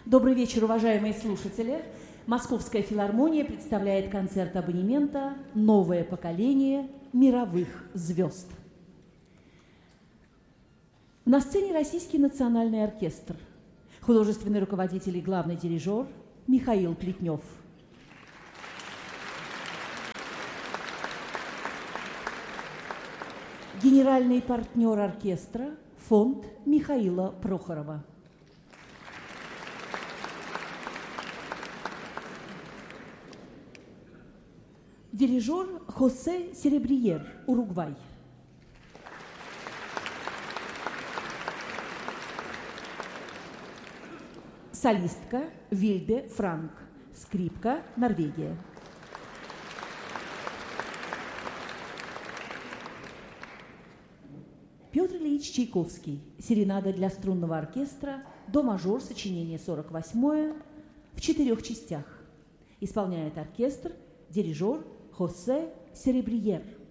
Добрый вечер, уважаемые слушатели. Московская филармония представляет концерт абонемента «Новое поколение мировых звезд». На сцене Российский национальный оркестр, художественный руководитель и главный дирижер Михаил Плетнев. Генеральный партнер оркестра – фонд Михаила Прохорова. Дирижер Хосе Серебрьер, Уругвай. Солистка Вильде Франк, скрипка, Норвегия. Петр Ильич Чайковский, серенада для струнного оркестра, до-мажор, сочинение 48 в 4 частях. Исполняет оркестр, дирижер Хосе Серебрьер.